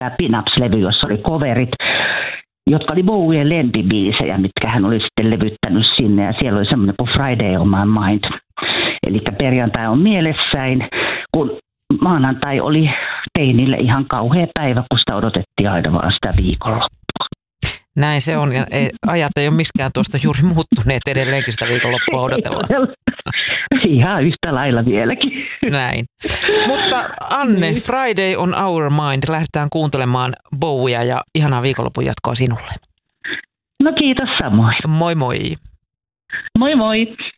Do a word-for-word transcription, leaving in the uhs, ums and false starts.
tämä Pin-Ups-levy, jossa oli coverit, jotka oli Bowien lempibiisejä, mitkä hän oli sitten levyttänyt sinne. Ja siellä oli semmoinen kuin Friday on my mind. Eli perjantai on mielessäin, kun maanantai oli teinille ihan kauhea päivä, kun sitä odotettiin aina vaan sitä viikonloppua. Näin se on, ja ei, ajat ei ole miskään tuosta juuri muuttuneet, edelleenkin sitä viikonloppua odotellaan. Ihan yhtä lailla vieläkin. Näin. Mutta Anne, Friday on our mind. Lähdetään kuuntelemaan Bowiea ja ihanaa viikonlopun jatkoa sinulle. No kiitos samoin. Moi moi. Moi moi.